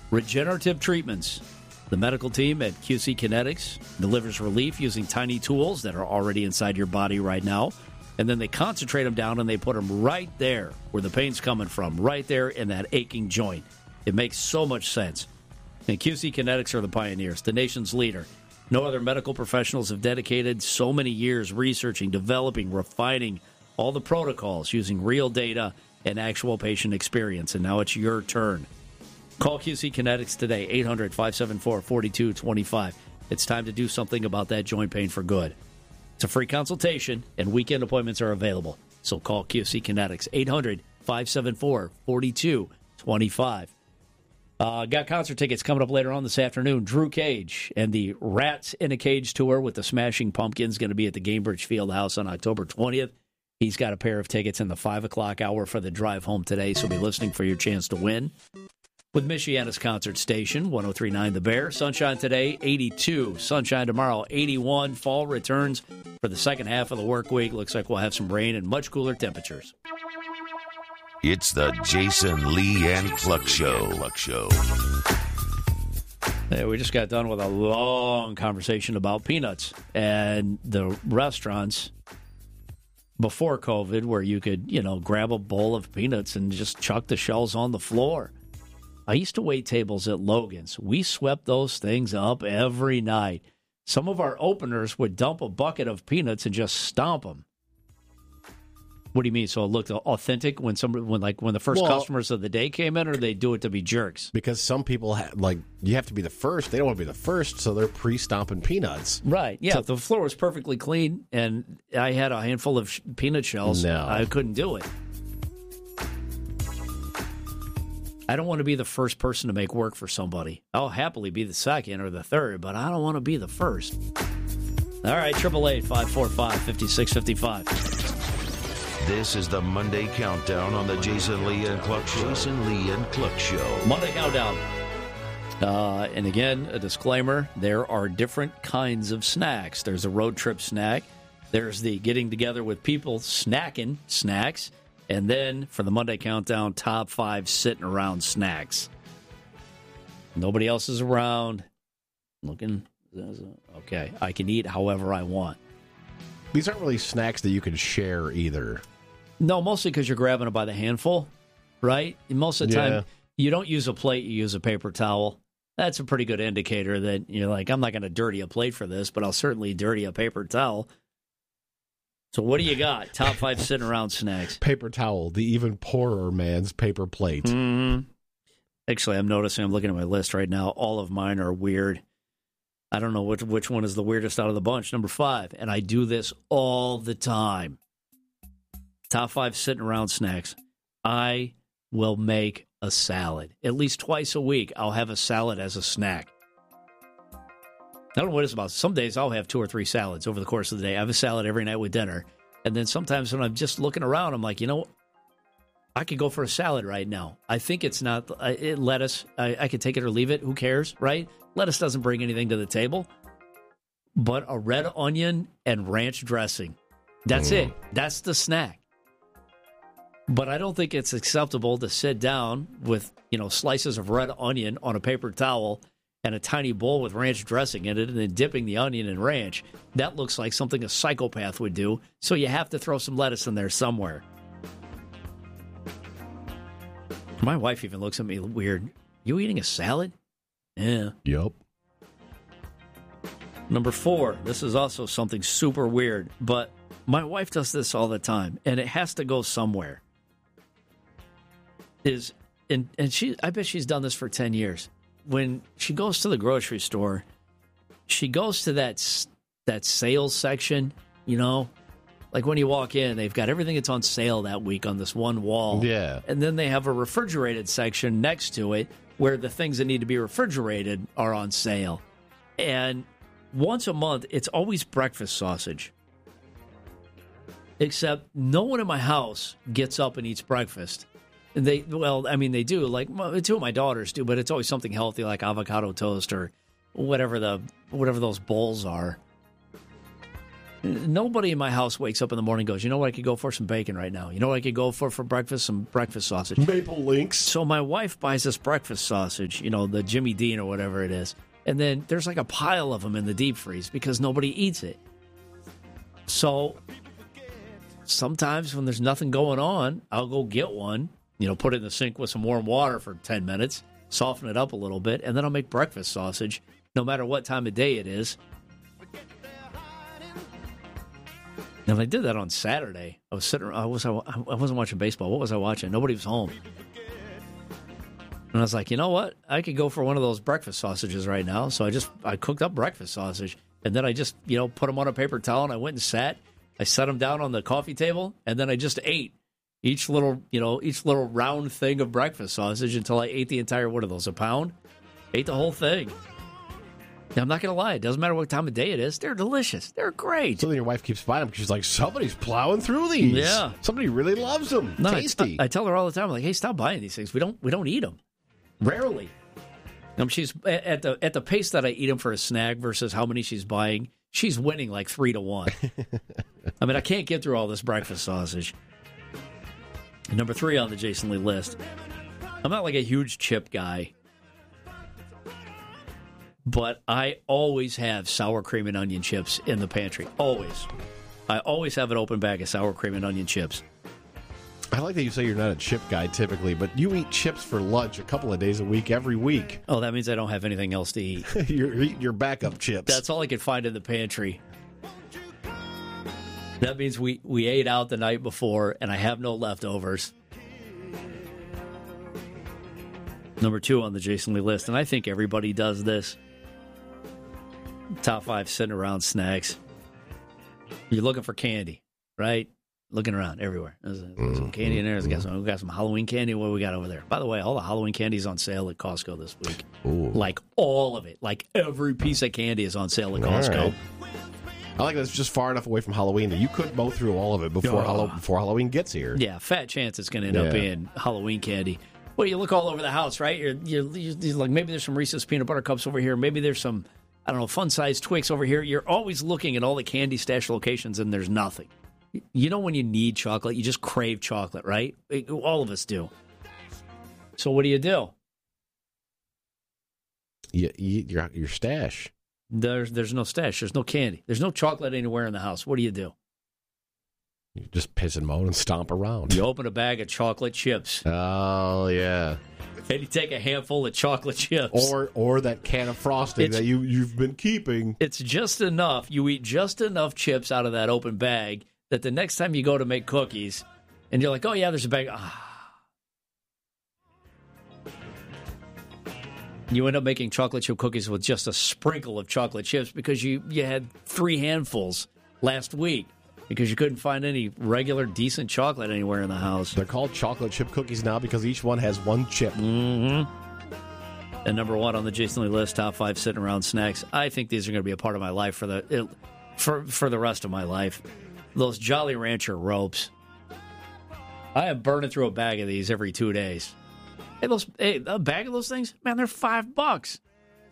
Regenerative treatments. The medical team at QC Kinetics delivers relief using tiny tools that are already inside your body right now. And then they concentrate them down and they put them right there where the pain's coming from, right there in that aching joint. It makes so much sense. And QC Kinetics are the pioneers, the nation's leader. No other medical professionals have dedicated so many years researching, developing, refining all the protocols using real data and actual patient experience. And now it's your turn. Call QC Kinetics today, 800-574-4225. It's time to do something about that joint pain for good. It's a free consultation, and weekend appointments are available. So call QC Kinetics, 800-574-4225. Got concert tickets coming up later on this afternoon. Drew Cage and the Rats in a Cage tour with the Smashing Pumpkins going to be at the Gainbridge Fieldhouse on October 20th. He's got a pair of tickets in the 5 o'clock hour for the drive home today, so be listening for your chance to win. With Michiana's concert station, 103.9 The Bear. Sunshine today, 82. Sunshine tomorrow, 81. Fall returns for the second half of the work week. Looks like we'll have some rain and much cooler temperatures. It's the Jason Lee and Cluck Show. Hey, we just got done with a long conversation about peanuts and the restaurants before COVID where you could, grab a bowl of peanuts and just chuck the shells on the floor. I used to wait tables at Logan's. We swept those things up every night. Some of our openers would dump a bucket of peanuts and just stomp them. What do you mean? So it looked authentic when the first customers of the day came in, or they do it to be jerks? Because some people you have to be the first. They don't want to be the first, so they're pre-stomping peanuts. Right. Yeah. So, if the floor was perfectly clean and I had a handful of peanut shells, I couldn't do it. I don't want to be the first person to make work for somebody. I'll happily be the second or the third, but I don't want to be the first. All right, 888-545-5655. This is the Monday Countdown on the Jason Lee and Cluck Show. Monday Countdown. And again, a disclaimer, there are different kinds of snacks. There's a road trip snack. There's the getting together with people snacking snacks. And then, for the Monday Countdown, top 5 sitting around snacks. Nobody else is around. Looking. Okay, I can eat however I want. These aren't really snacks that you can share either. No, mostly because you're grabbing it by the handful, right? And most of the time, you don't use a plate, you use a paper towel. That's a pretty good indicator that you're like, I'm not going to dirty a plate for this, but I'll certainly dirty a paper towel. So what do you got? Top 5 sitting around snacks. Paper towel, the even poorer man's paper plate. Mm-hmm. Actually, I'm looking at my list right now. All of mine are weird. I don't know which one is the weirdest out of the bunch. Number 5, and I do this all the time. Top 5 sitting around snacks. I will make a salad. At least twice a week, I'll have a salad as a snack. I don't know what it's about. Some days I'll have 2 or 3 salads over the course of the day. I have a salad every night with dinner. And then sometimes when I'm just looking around, I'm like, I could go for a salad right now. I think it's not lettuce. I could take it or leave it. Who cares, right? Lettuce doesn't bring anything to the table. But a red onion and ranch dressing. That's it. That's the snack. But I don't think it's acceptable to sit down with, slices of red onion on a paper towel and a tiny bowl with ranch dressing in it and then dipping the onion in ranch. That looks like something a psychopath would do, so you have to throw some lettuce in there somewhere. My wife even looks at me weird. You eating a salad? Yeah. Yup. Number 4, this is also something super weird, but my wife does this all the time, and it has to go somewhere. I bet she's done this for 10 years. When she goes to the grocery store, she goes to that sales section, like when you walk in, they've got everything that's on sale that week on this one wall. Yeah. And then they have a refrigerated section next to it where the things that need to be refrigerated are on sale. And once a month, it's always breakfast sausage. Except no one in my house gets up and eats breakfast. They do. Like 2 of my daughters do, but it's always something healthy like avocado toast or whatever those bowls are. Nobody in my house wakes up in the morning and goes, you know what, I could go for some bacon right now. You know what I could go for breakfast? Some breakfast sausage. Maple Links. So my wife buys this breakfast sausage, the Jimmy Dean or whatever it is. And then there's like a pile of them in the deep freeze because nobody eats it. So sometimes when there's nothing going on, I'll go get one, put it in the sink with some warm water for 10 minutes, soften it up a little bit, and then I'll make breakfast sausage no matter what time of day it is. And I did that on Saturday. I was sitting. I wasn't watching baseball. What was I watching? Nobody was home. And I was like, you know what? I could go for one of those breakfast sausages right now. So I cooked up breakfast sausage, and then I just put them on a paper towel, and I went and sat. I set them down on the coffee table, and then I just ate each little round thing of breakfast sausage until I ate the entire, what are those, a pound? Ate the whole thing. Now, I'm not going to lie. It doesn't matter what time of day it is. They're delicious. They're great. So then your wife keeps buying them because she's like, somebody's plowing through these. Yeah. Somebody really loves them. No, Tasty. I tell her all the time, I'm like, hey, stop buying these things. We don't eat them. Rarely. She's at the pace that I eat them for a snack versus how many she's buying. She's winning like 3-1. I mean, I can't get through all this breakfast sausage. Number 3 on the Jason Lee list. I'm not like a huge chip guy. But I always have sour cream and onion chips in the pantry. Always. I always have an open bag of sour cream and onion chips. I like that you say you're not a chip guy typically, but you eat chips for lunch a couple of days a week, every week. Oh, that means I don't have anything else to eat. You're eating your backup chips. That's all I could find in the pantry. That means we ate out the night before, and I have no leftovers. Number 2 on the Jason Lee list, and I think everybody does this. Top 5 sitting around snacks. You're looking for candy, right? Looking around everywhere. There's some candy in there. We got some Halloween candy. What we got over there? By the way, all the Halloween candy is on sale at Costco this week. Ooh. Like all of it. Like every piece of candy is on sale at Costco. Right. I like that it's just far enough away from Halloween that you could mow through all of it before Halloween gets here. Yeah, fat chance it's going to end up being Halloween candy. Well, you look all over the house, right? You're like, maybe there's some Reese's peanut butter cups over here. Maybe there's some, I don't know, fun-sized Twix over here. You're always looking at all the candy stash locations, and there's nothing. You know when you need chocolate, you just crave chocolate, right? All of us do. So what do? You eat your stash. There's no stash. There's no candy. There's no chocolate anywhere in the house. What do? You just piss and moan and stomp around. You open a bag of chocolate chips. Oh, yeah. And you take a handful of chocolate chips. Or that can of frosting that you've been keeping. It's just enough. You eat just enough chips out of that open bag that the next time you go to make cookies, and you're like, oh, yeah, there's a bag. You end up making chocolate chip cookies with just a sprinkle of chocolate chips because you had 3 handfuls last week because you couldn't find any regular decent chocolate anywhere in the house. They're called chocolate chip cookies now because each one has 1 chip. Mm-hmm. And number 1 on the Jason Lee list, top 5 sitting around snacks. I think these are going to be a part of my life for the rest of my life. Those Jolly Rancher ropes. I am burning through a bag of these every 2 days. Hey, a bag of those things, man, they're $5.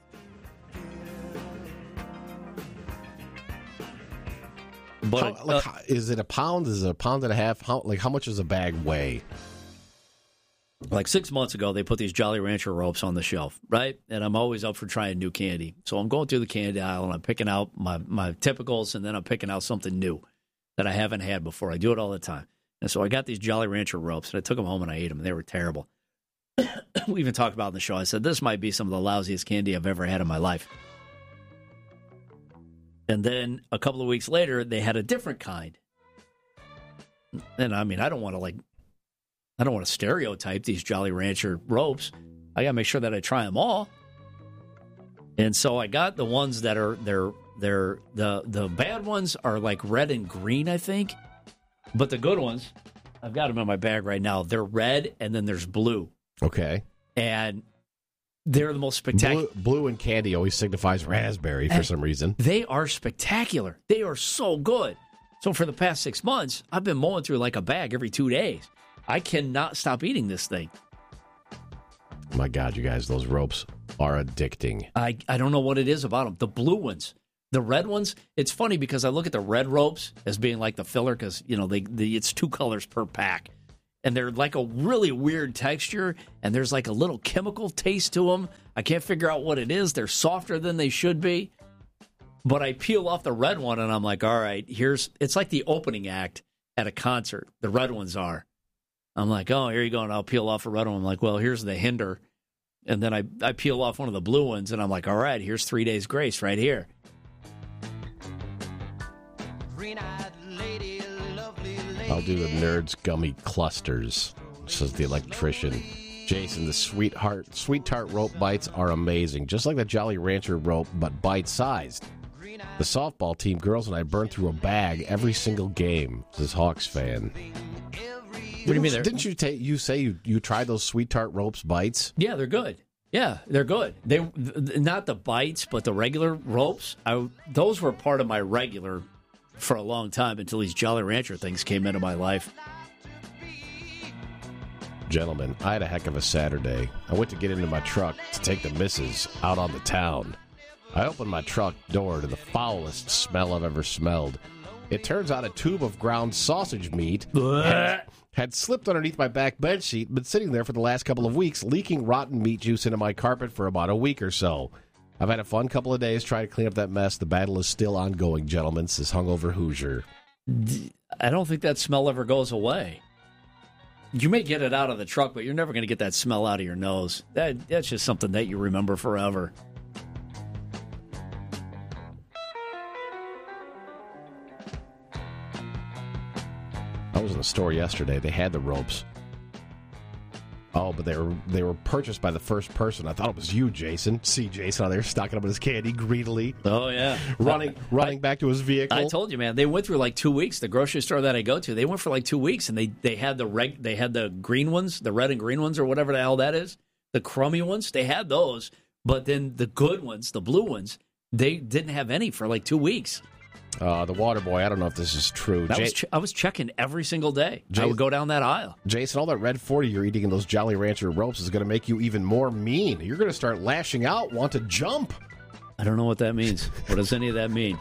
But is it a pound? Is it a pound and a half? How much does a bag weigh? Like 6 months ago, they put these Jolly Rancher ropes on the shelf, right? And I'm always up for trying new candy. So I'm going through the candy aisle, and I'm picking out my typicals, and then I'm picking out something new that I haven't had before. I do it all the time. And so I got these Jolly Rancher ropes, and I took them home and I ate them, and they were terrible. We even talked about it in the show. I said, this might be some of the lousiest candy I've ever had in my life. And then a couple of weeks later, they had a different kind. And I mean, I don't want to stereotype these Jolly Rancher ropes. I got to make sure that I try them all. And so I got the ones that are the bad ones are like red and green, I think. But the good ones, I've got them in my bag right now. They're red and then there's blue. Okay. And they're the most spectacular. Blue and candy always signifies raspberry for some reason. They are spectacular. They are so good. So for the past 6 months, I've been mowing through like a bag every 2 days. I cannot stop eating this thing. My God, you guys, those ropes are addicting. I don't know what it is about them. The blue ones The red ones, it's funny because I look at the red ropes as being like the filler because, it's 2 colors per pack. And they're like a really weird texture, and there's like a little chemical taste to them. I can't figure out what it is. They're softer than they should be. But I peel off the red one, and I'm like, all right, it's like the opening act at a concert. The red ones are. I'm like, oh, here you go, and I'll peel off a red one. I'm like, well, here's the hinder. And then I peel off one of the blue ones, and I'm like, all right, here's 3 Days Grace right here. I'll do the Nerds Gummy Clusters, says the electrician. Jason, the Sweet Tart rope bites are amazing, just like the Jolly Rancher rope, but bite-sized. The softball team girls and I burn through a bag every single game, says Hawks fan. What do you mean? Didn't you say you tried those Sweet Tart ropes bites? Yeah, they're good. Yeah, they're good. They not the bites, but the regular ropes. Those were part of my regular for a long time until these Jolly Rancher things came into my life. Gentlemen, I had a heck of a Saturday. I went to get into my truck to take the missus out on the town. I opened my truck door to the foulest smell I've ever smelled. It turns out a tube of ground sausage meat had slipped underneath my back bed sheet, been sitting there for the last couple of weeks, leaking rotten meat juice into my carpet for about a week or so. I've had a fun couple of days trying to clean up that mess. The battle is still ongoing, gentlemen, says Hungover Hoosier. I don't think that smell ever goes away. You may get it out of the truck, but you're never going to get that smell out of your nose. That's just something that you remember forever. I was in the store yesterday. They had the ropes. Oh, but they were purchased by the first person. I thought it was you, Jason. See Jason out there stocking up his candy greedily. Oh, yeah. running back to his vehicle. I told you, man. They went through like 2 weeks. The grocery store that I go to, they went for like 2 weeks, and they had the green ones, the red and green ones, or whatever the hell that is, the crummy ones. They had those, but then the good ones, the blue ones, they didn't have any for like 2 weeks. The water boy, I don't know if this is true. I was checking every single day. I would go down that aisle. Jason, all that Red 40 you're eating in those Jolly Rancher ropes is going to make you even more mean. You're going to start lashing out, want to jump. I don't know what that means. What does any of that mean?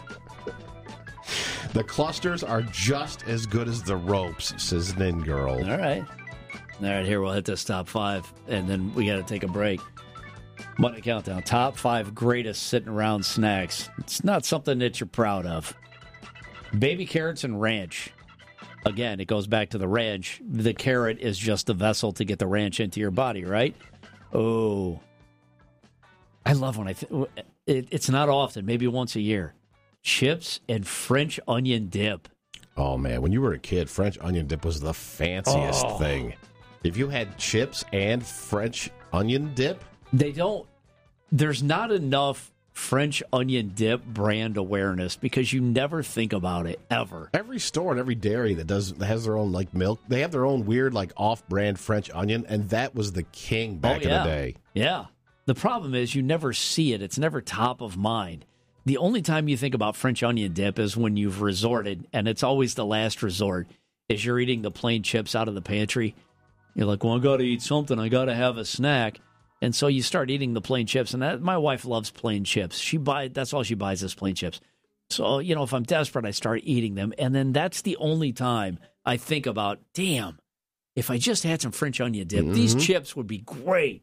The clusters are just as good as the ropes, says Nin Girl. All right, here we'll hit this top 5, and then we got to take a break. Monday Countdown, top 5 greatest sitting around snacks. It's not something that you're proud of. Baby carrots and ranch. Again, it goes back to the ranch. The carrot is just the vessel to get the ranch into your body, right? Oh, I love when it's not often, maybe once a year. Chips and French onion dip. Oh, man, when you were a kid, French onion dip was the fanciest thing. If you had chips and French onion dip... There's not enough French onion dip brand awareness because you never think about it, ever. Every store and every dairy that has their own, like, milk, they have their own weird, like, off-brand French onion, and that was the king back in the day. Yeah. The problem is you never see it. It's never top of mind. The only time you think about French onion dip is when you've resorted, and it's always the last resort, is you're eating the plain chips out of the pantry. You're like, well, I got to eat something. I got to have a snack. And so you start eating the plain chips, and my wife loves plain chips. That's all she buys is plain chips. So, if I'm desperate, I start eating them, and then that's the only time I think about, damn, if I just had some French onion dip, these chips would be great.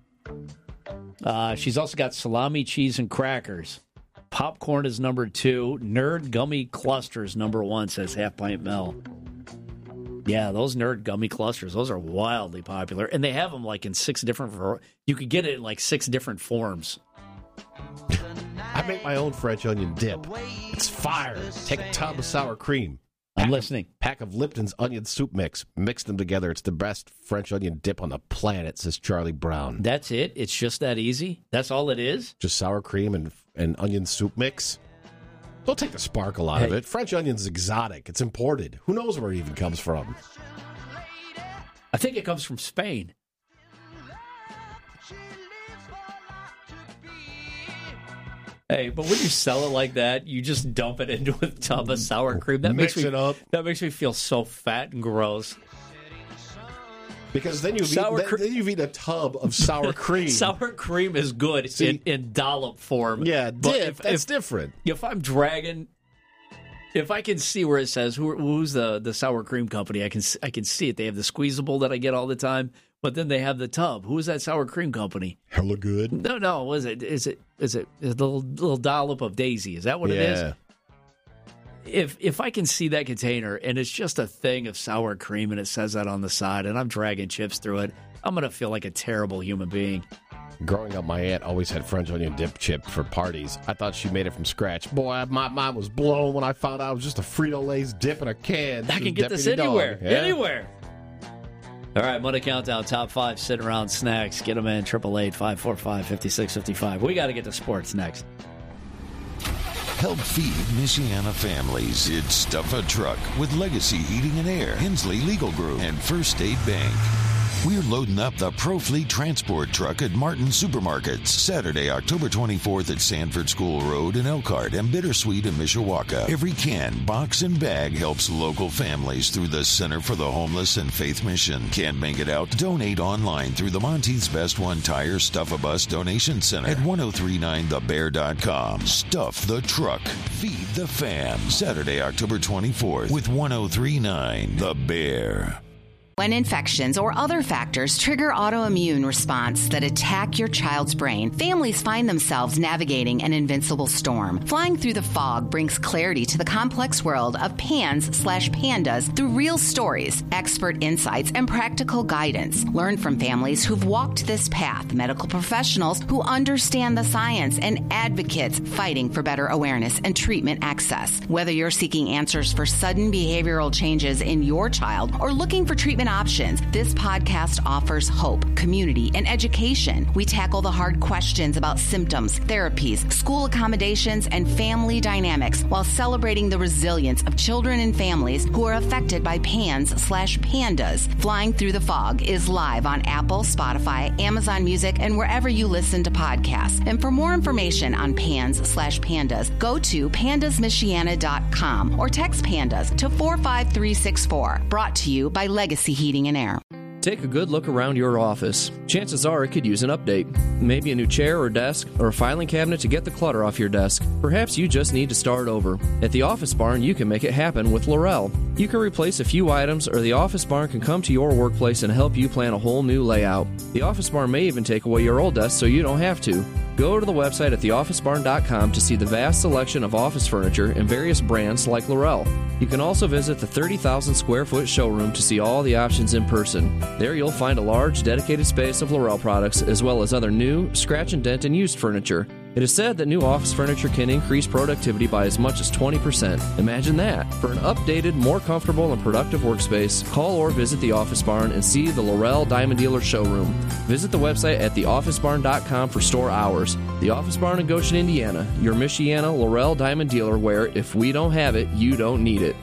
She's also got salami, cheese, and crackers. Popcorn is number 2. Nerd Gummy Clusters, number 1, says Half Pint Mel. Yeah, those Nerd Gummy Clusters, those are wildly popular. And they have them like in 6 different... You could get it in like 6 different forms. I make my own French onion dip. It's fire. Take a tub of sour cream. I'm listening. Pack of Lipton's onion soup mix. Mix them together. It's the best French onion dip on the planet, says Charlie Brown. That's it? It's just that easy? That's all it is? Just sour cream and onion soup mix? Don't take the sparkle out of it. French onion's exotic. It's imported. Who knows where it even comes from? I think it comes from Spain. Hey, but when you sell it like that, you just dump it into a tub of sour cream. That Mix it up. That makes me feel so fat and gross. Because then you've eaten a tub of sour cream. Sour cream is good in dollop form. Yeah, that's different. If I'm dragging, if I can see where it says who's the sour cream company, I can see it. They have the squeezable that I get all the time, but then they have the tub. Who's that sour cream company? Hella good. No. What is it? Is it a little dollop of Daisy? Is that what it is? If I can see that container and it's just a thing of sour cream and it says that on the side and I'm dragging chips through it, I'm going to feel like a terrible human being. Growing up, my aunt always had French onion dip chip for parties. I thought she made it from scratch. Boy, my mind was blown when I found out it was just a Frito-Lay's dip in a can. I can get this anywhere. Anywhere. All right, Monday Countdown, top 5 sitting around snacks. Get them in, 888-545-5655. We got to get to sports next. Help feed Michiana families. It's Stuff a Truck with Legacy Heating and Air, Hensley Legal Group, and First State Bank. We're loading up the ProFleet transport truck at Martin Supermarkets Saturday, October 24th at Sanford School Road in Elkhart and Bittersweet in Mishawaka. Every can, box, and bag helps local families through the Center for the Homeless and Faith Mission. Can't make it out? Donate online through the Monteith's Best One Tire Stuff-A-Bus Donation Center at 1039thebear.com. Stuff the truck. Feed the fam. Saturday, October 24th with 1039 The Bear. When infections or other factors trigger autoimmune response that attack your child's brain, families find themselves navigating an invincible storm. Flying Through the Fog brings clarity to the complex world of PANS/PANDAS through real stories, expert insights, and practical guidance. Learn from families who've walked this path, medical professionals who understand the science, and advocates fighting for better awareness and treatment access. Whether you're seeking answers for sudden behavioral changes in your child or looking for treatment options, this podcast offers hope, community, and education. We tackle the hard questions about symptoms, therapies, school accommodations, and family dynamics while celebrating the resilience of children and families who are affected by PANS/PANDAS. Flying Through the Fog is live on Apple, Spotify, Amazon Music, and wherever you listen to podcasts. And for more information on PANS/PANDAS, go to pandasmichiana.com or text PANDAS to 45364. Brought to you by Legacy Heating and Air. Take a good look around your office. Chances are it could use an update. Maybe a new chair or desk, or a filing cabinet to get the clutter off your desk. Perhaps you just need to start over. At the Office Barn, you can make it happen with Laurel. You can replace a few items, or the Office Barn can come to your workplace and help you plan a whole new layout. The Office Barn may even take away your old desk so you don't have to. Go to the website at theofficebarn.com to see the vast selection of office furniture and various brands like Laurel. You can also visit the 30,000 square foot showroom to see all the options in person. There you'll find a large dedicated space of Laurel products as well as other new, scratch and dent and used furniture. It is said that new office furniture can increase productivity by as much as 20%. Imagine that. For an updated, more comfortable and productive workspace, call or visit the Office Barn and see the Laurel Diamond Dealer showroom. Visit the website at theofficebarn.com for store hours. The Office Barn in Goshen, Indiana, your Michiana Laurel Diamond Dealer where if we don't have it, you don't need it.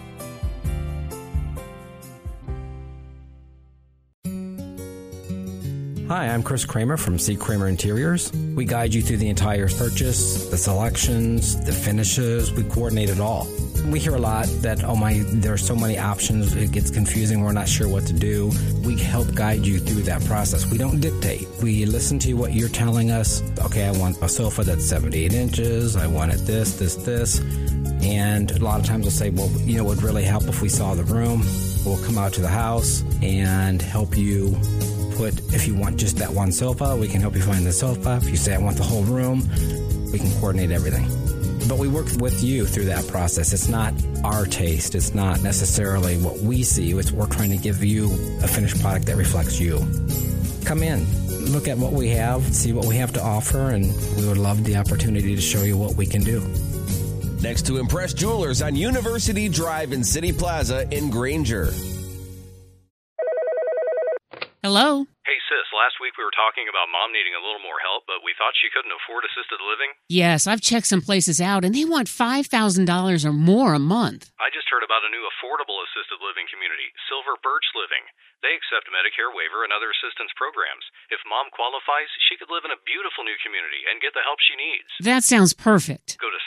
Hi, I'm Chris Kramer from C. Kramer Interiors. We guide you through the entire purchase, the selections, the finishes. We coordinate it all. We hear a lot that, there are so many options, it gets confusing, we're not sure what to do. We help guide you through that process. We don't dictate. We listen to what you're telling us. Okay, I want a sofa that's 78 inches. I want it this. And a lot of times we'll say, it would really help if we saw the room. We'll come out to the house and help you if you want just that one sofa, we can help you find the sofa. If you say I want the whole room, we can coordinate everything. But we work with you through that process. It's not our taste. It's not necessarily what we see. We're trying to give you a finished product that reflects you. Come in, look at what we have, see what we have to offer, and we would love the opportunity to show you what we can do. Next to Impress Jewelers on University Drive in City Plaza in Granger. Hello? Hey, sis, last week we were talking about Mom needing a little more help, but we thought she couldn't afford assisted living. Yes, I've checked some places out, and they want $5,000 or more a month. I just heard about a new affordable assisted living community, Silver Birch Living. They accept Medicare waiver and other assistance programs. If Mom qualifies, she could live in a beautiful new community and get the help she needs. That sounds perfect. Go to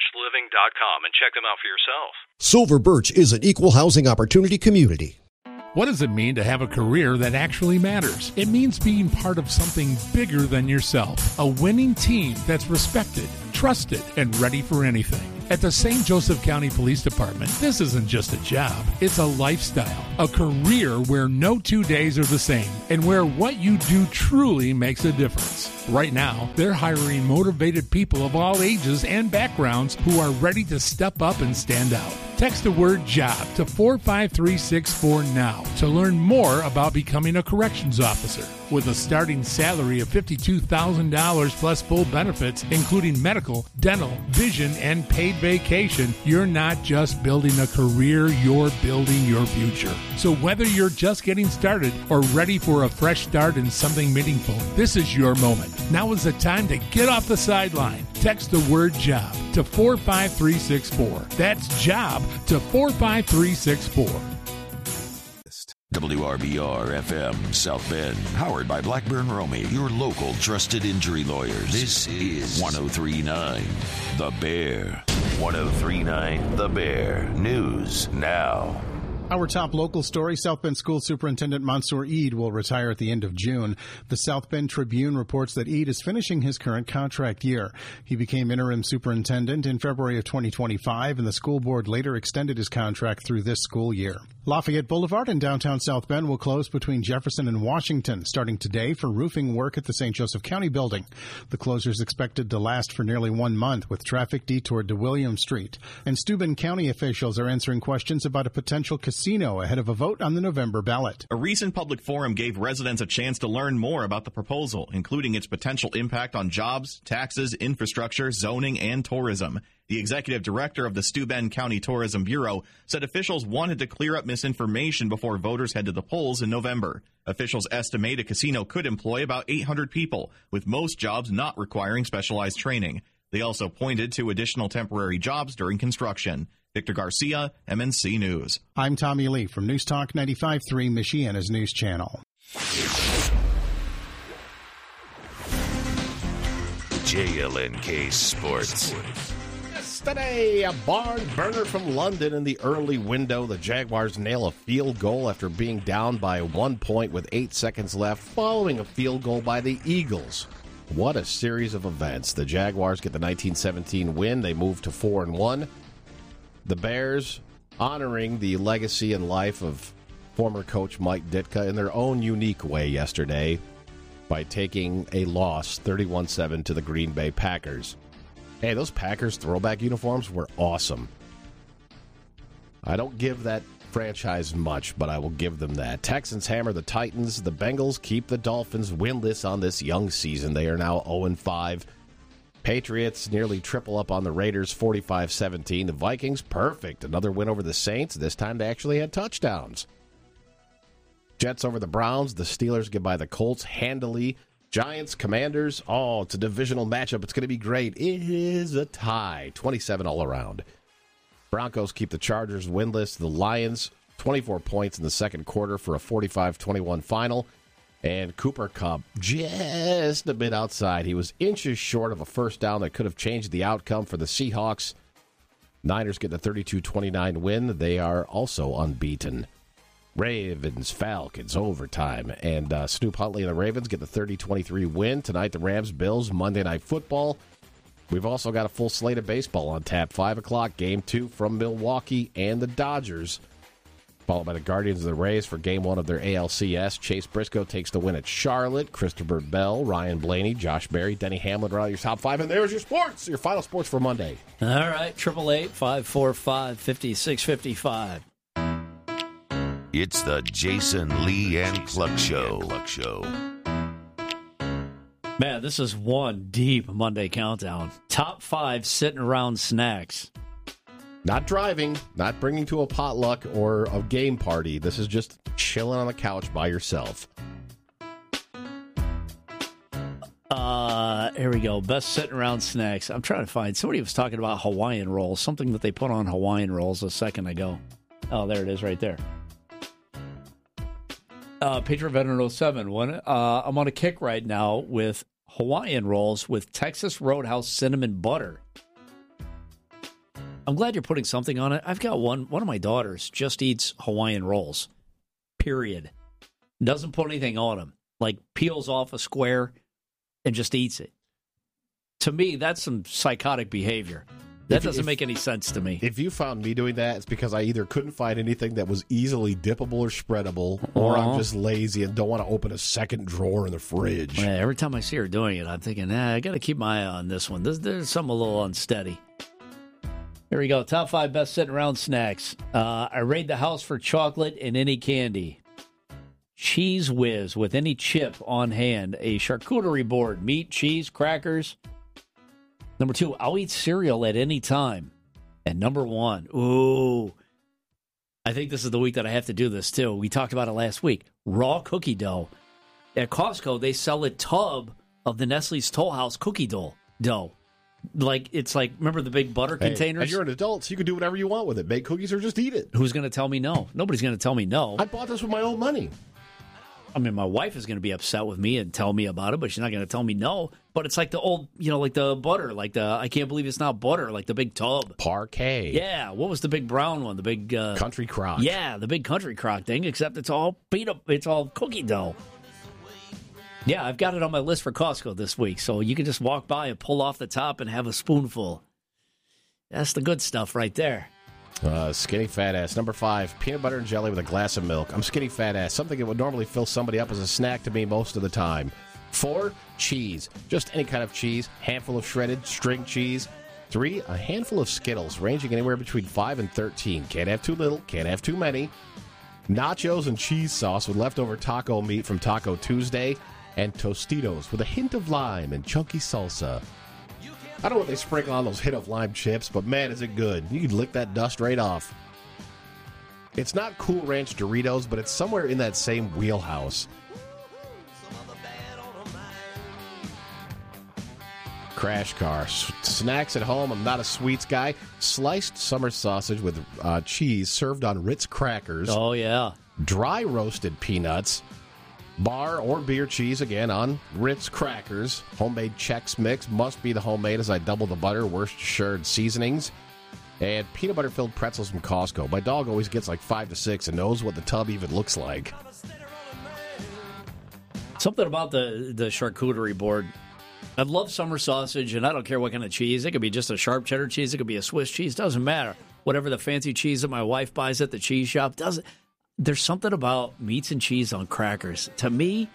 silverbirchliving.com and check them out for yourself. Silver Birch is an equal housing opportunity community. What does it mean to have a career that actually matters? It means being part of something bigger than yourself. A winning team that's respected, trusted, and ready for anything. At the St. Joseph County Police Department, this isn't just a job, it's a lifestyle, a career where no 2 days are the same, and where what you do truly makes a difference. Right now, they're hiring motivated people of all ages and backgrounds who are ready to step up and stand out. Text the word JOB to 45364 now to learn more about becoming a corrections officer. With a starting salary of $52,000 plus full benefits, including medical, dental, vision, and paid vacation, you're not just building a career, you're building your future. So whether you're just getting started or ready for a fresh start in something meaningful, this is your moment. Now is the time to get off the sideline. Text the word JOB to 45364. That's JOB to 45364. WRBR FM South Bend, powered by Blackburn Romey, your local trusted injury lawyers. This is 103.9 The Bear. 103.9 The Bear. News now. Our top local story, South Bend School Superintendent Mansour Eid will retire at the end of June. The South Bend Tribune reports that Eid is finishing his current contract year. He became interim superintendent in February of 2025, and the school board later extended his contract through this school year. Lafayette Boulevard in downtown South Bend will close between Jefferson and Washington starting today for roofing work at the St. Joseph County building. The closure is expected to last for nearly 1 month, with traffic detoured to William Street. And Steuben County officials are answering questions about a potential casino ahead of a vote on the November ballot. A recent public forum gave residents a chance to learn more about the proposal, including its potential impact on jobs, taxes, infrastructure, zoning, and tourism. The executive director of the Steuben County Tourism Bureau said officials wanted to clear up misinformation before voters head to the polls in November. Officials estimate a casino could employ about 800 people, with most jobs not requiring specialized training. They also pointed to additional temporary jobs during construction. Victor Garcia, MNC News. I'm Tommy Lee from News Talk 95.3, Michiana's News Channel. JLNK Sports. Yesterday, a barn burner from London in the early window. The Jaguars nail a field goal after being down by 1 point with 8 seconds left, following a field goal by the Eagles. What a series of events. The Jaguars get the 1917 win. They move to 4-1. The Bears honoring the legacy and life of former coach Mike Ditka in their own unique way yesterday by taking a loss 31-7 to the Green Bay Packers. Hey, those Packers throwback uniforms were awesome. I don't give that franchise much, but I will give them that. Texans hammer the Titans. The Bengals keep the Dolphins winless on this young season. They are now 0-5. Patriots nearly triple up on the Raiders, 45-17. The Vikings, perfect. Another win over the Saints. This time they actually had touchdowns. Jets over the Browns. The Steelers get by the Colts handily. Giants, Commanders. Oh, it's a divisional matchup. It's going to be great. It is a tie. 27 all around. Broncos keep the Chargers winless. The Lions, 24 points in the second quarter for a 45-21 final. And Cooper Kupp just a bit outside. He was inches short of a first down that could have changed the outcome for the Seahawks. Niners get the 32-29 win. They are also unbeaten. Ravens, Falcons, overtime. And Snoop Huntley and the Ravens get the 30-23 win. Tonight, the Rams, Bills, Monday Night Football. We've also got a full slate of baseball on tap. 5 o'clock, Game 2 from Milwaukee and the Dodgers. Followed by the Guardians of the Rays for Game 1 of their ALCS. Chase Briscoe takes the win at Charlotte. Christopher Bell, Ryan Blaney, Josh Berry, Denny Hamlin are out your top 5. And there's your sports, your final sports for Monday. All right, 888-545-5655. It's the Jason Lee and Cluck Show. Man, this is one deep Monday countdown. Top 5 sitting around snacks. Not driving, not bringing to a potluck or a game party. This is just chilling on the couch by yourself. Here we go. Best sitting around snacks. I'm trying to find. Somebody was talking about Hawaiian rolls, something that they put on Hawaiian rolls a second ago. Oh, there it is right there. Patriot Veteran 07. I'm on a kick right now with Hawaiian rolls with Texas Roadhouse cinnamon butter. I'm glad you're putting something on it. I've got one of my daughters just eats Hawaiian rolls. period. Doesn't put anything on them. Like peels off a square and just eats it. To me, that's some psychotic behavior. That doesn't make any sense to me. If you found me doing that, it's because I either couldn't find anything that was easily dippable or spreadable, or I'm just lazy and don't want to open a second drawer in the fridge. Yeah, every time I see her doing it, I'm thinking, I got to keep my eye on this one. There's something a little unsteady. Here we go. Top 5 best sitting around snacks. I raid the house for chocolate and any candy. Cheese Whiz with any chip on hand. A charcuterie board. Meat, cheese, crackers. Number 2, I'll eat cereal at any time. And number 1, I think this is the week that I have to do this too. We talked about it last week. Raw cookie dough. At Costco, they sell a tub of the Nestle's Toll House cookie dough. It's like, remember the big butter containers? And you're an adult, so you can do whatever you want with it. Bake cookies or just eat it. Who's going to tell me no? Nobody's going to tell me no. I bought this with my own money. I mean, my wife is going to be upset with me and tell me about it, but she's not going to tell me no. But it's like the old, like the butter, I can't believe it's not butter, like the big tub. Parquet. Yeah, what was the big brown one? The big... Country Crock. Yeah, the big Country Crock thing, except it's all it's all cookie dough. Yeah, I've got it on my list for Costco this week, so you can just walk by and pull off the top and have a spoonful. That's the good stuff right there. Skinny fat ass. Number 5, peanut butter and jelly with a glass of milk. I'm skinny fat ass. Something that would normally fill somebody up as a snack to me most of the time. 4, cheese. Just any kind of cheese. Handful of shredded string cheese. 3, a handful of Skittles, ranging anywhere between 5 and 13. Can't have too little. Can't have too many. Nachos and cheese sauce with leftover taco meat from Taco Tuesday. And Tostitos with a hint of lime and chunky salsa. I don't know what they sprinkle on those hint of lime chips, but man, is it good. You can lick that dust right off. It's not Cool Ranch Doritos, but it's somewhere in that same wheelhouse. Crash Car. Snacks at home. I'm not a sweets guy. Sliced summer sausage with cheese served on Ritz crackers. Oh, yeah. Dry roasted peanuts. Bar or beer cheese, again, on Ritz crackers. Homemade Chex Mix. Must be the homemade as I double the butter. Worcestershire seasonings. And peanut butter-filled pretzels from Costco. My dog always gets like 5 to 6 and knows what the tub even looks like. Something about the charcuterie board. I love summer sausage, and I don't care what kind of cheese. It could be just a sharp cheddar cheese. It could be a Swiss cheese. Doesn't matter. Whatever the fancy cheese that my wife buys at the cheese shop doesn't. There's something about meats and cheese on crackers. To me,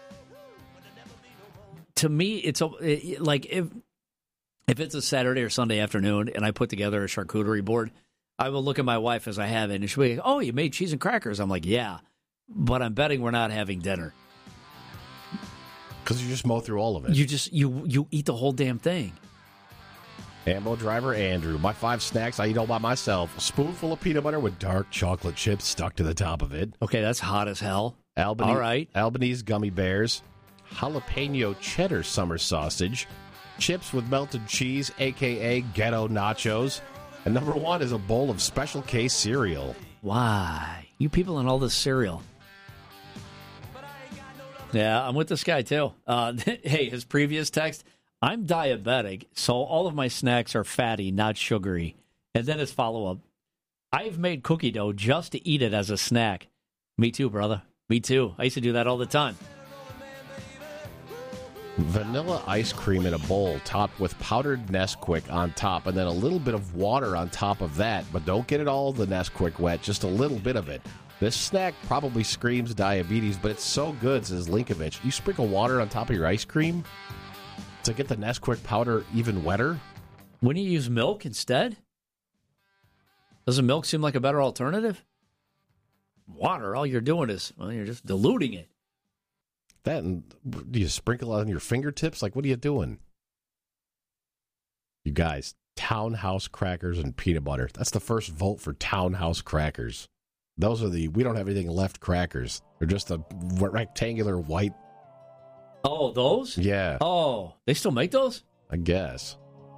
it's like if it's a Saturday or Sunday afternoon and I put together a charcuterie board, I will look at my wife as I have it, and she'll be like, "Oh, you made cheese and crackers?" I'm like, "Yeah," but I'm betting we're not having dinner because you just mow through all of it. You eat the whole damn thing. Ammo driver Andrew. My 5 snacks I eat all by myself. A spoonful of peanut butter with dark chocolate chips stuck to the top of it. Okay, that's hot as hell. All right. Albanese gummy bears. Jalapeno cheddar summer sausage. Chips with melted cheese, a.k.a. ghetto nachos. And number 1 is a bowl of Special K cereal. Why? You people and all this cereal. Yeah, I'm with this guy, too. Hey, his previous text... I'm diabetic, so all of my snacks are fatty, not sugary. And then his follow-up, I've made cookie dough just to eat it as a snack. Me too, brother. Me too. I used to do that all the time. Vanilla ice cream in a bowl topped with powdered Nesquik on top, and then a little bit of water on top of that. But don't get it all the Nesquik wet, just a little bit of it. This snack probably screams diabetes, but it's so good, says Linkovich. You sprinkle water on top of your ice cream to get the Nesquik powder even wetter? Wouldn't you use milk instead? Doesn't milk seem like a better alternative? Water, all you're doing is, you're just diluting it. That, and do you sprinkle it on your fingertips? Like, what are you doing? You guys, Townhouse crackers and peanut butter. That's the first vote for Townhouse crackers. Those are we don't have anything left crackers. They're just a rectangular white. Oh, those? Yeah. Oh, they still make those? I guess.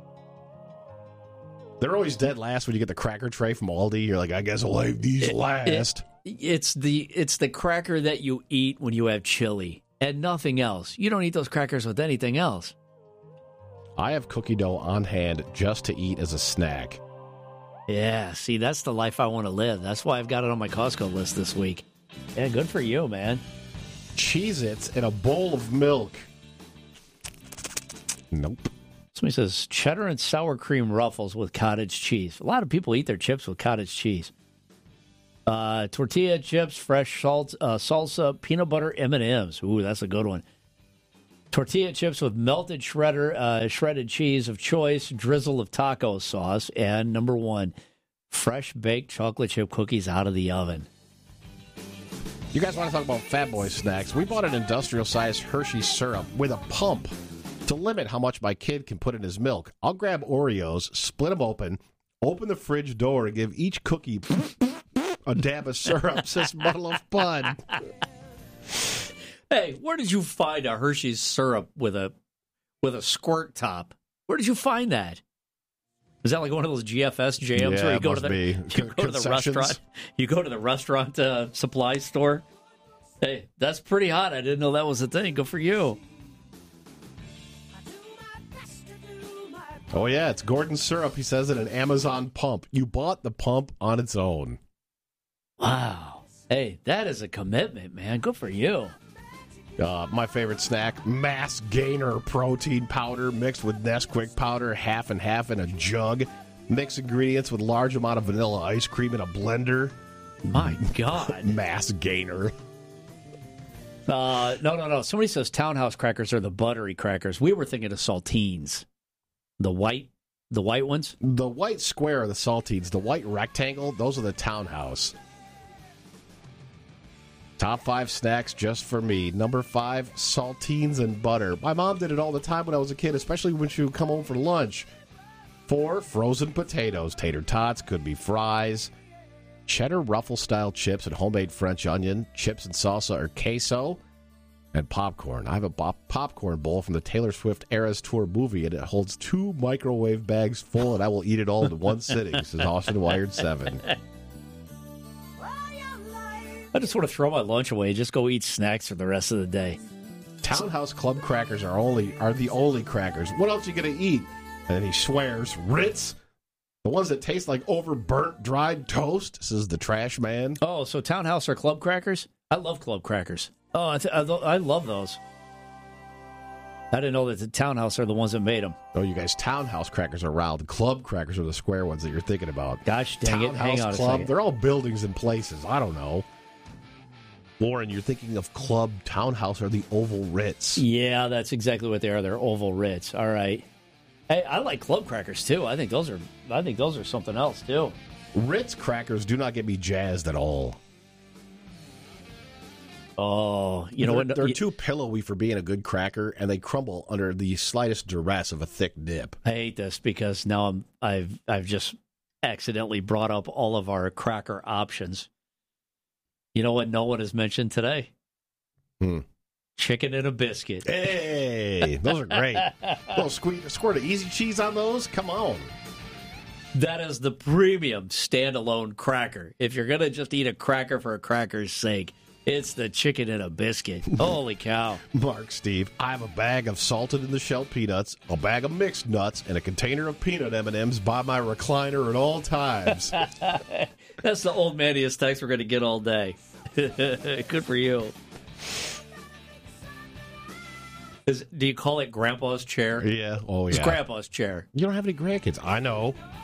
They're always dead last when you get the cracker tray from Aldi. You're like, I guess I'll have these last. It's the cracker that you eat when you have chili and nothing else. You don't eat those crackers with anything else. I have cookie dough on hand just to eat as a snack. Yeah, see, that's the life I want to live. That's why I've got it on my Costco list this week. Yeah, good for you, man. Cheez-Its in a bowl of milk. Nope. Somebody says cheddar and sour cream Ruffles with cottage cheese. A lot of people eat their chips with cottage cheese. Tortilla chips, fresh salt, salsa, peanut butter M&Ms. Ooh, that's a good one. Tortilla chips with melted shredded cheese of choice, drizzle of taco sauce, and number 1, fresh baked chocolate chip cookies out of the oven. You guys want to talk about Fat Boy snacks? We bought an industrial-sized Hershey syrup with a pump to limit how much my kid can put in his milk. I'll grab Oreos, split them open the fridge door, and give each cookie a dab of syrup, says Muddle of Bud. Hey, where did you find a Hershey's syrup with a squirt top? Where did you find that? Is that like one of those GFS jams where you go to the restaurant? You go to the restaurant supply store. Hey, that's pretty hot. I didn't know that was a thing. Good for you. Oh yeah, it's Gordon syrup. He says it an Amazon pump. You bought the pump on its own. Wow. Hey, that is a commitment, man. Good for you. My favorite snack, Mass Gainer protein powder mixed with Nesquik powder, half and half in a jug. Mix ingredients with large amount of vanilla ice cream in a blender. My God. Mass Gainer. No. Somebody says Townhouse crackers are the buttery crackers. We were thinking of saltines. The white ones? The white square are the saltines. The white rectangle, those are the Townhouse. Top 5 snacks just for me. Number 5, saltines and butter. My mom did it all the time when I was a kid, especially when she would come home for lunch. 4, frozen potatoes. Tater tots, could be fries. Cheddar Ruffle-style chips and homemade French onion. Chips and salsa or queso. And popcorn. I have a popcorn bowl from the Taylor Swift Eras Tour movie, and it holds 2 microwave bags full, and I will eat it all in one sitting, says Austin Wired 7. I just want to throw my lunch away and just go eat snacks for the rest of the day. Townhouse Club crackers are the only crackers. What else are you going to eat? And he swears, Ritz? The ones that taste like overburnt dried toast, says the trash man. Oh, so Townhouse are club crackers? I love club crackers. Oh, I love those. I didn't know that the Townhouse are the ones that made them. Oh, you guys, Townhouse crackers are round. Club crackers are the square ones that you're thinking about. Gosh dang it. Hang on a second. They're all buildings and places. I don't know. Lauren, you're thinking of Club. Townhouse are the oval Ritz. Yeah, that's exactly what they are. They're oval Ritz. All right. Hey, I like club crackers too. I think those are something else too. Ritz crackers do not get me jazzed at all. Oh, you know what? They're too pillowy for being a good cracker, and they crumble under the slightest duress of a thick dip. I hate this because now I've just accidentally brought up all of our cracker options. You know what no one has mentioned today? Chicken and a biscuit. Hey, those are great. Squirt of easy cheese on those? Come on. That is the premium standalone cracker. If you're going to just eat a cracker for a cracker's sake, it's the chicken and a biscuit. Holy cow. Mark, Steve, I have a bag of salted in the shell peanuts, a bag of mixed nuts, and a container of peanut M&Ms by my recliner at all times. That's the old maniest text we're going to get all day. Good for you. Do you call it Grandpa's chair? Yeah. Oh, yeah. It's Grandpa's chair. You don't have any grandkids. I know.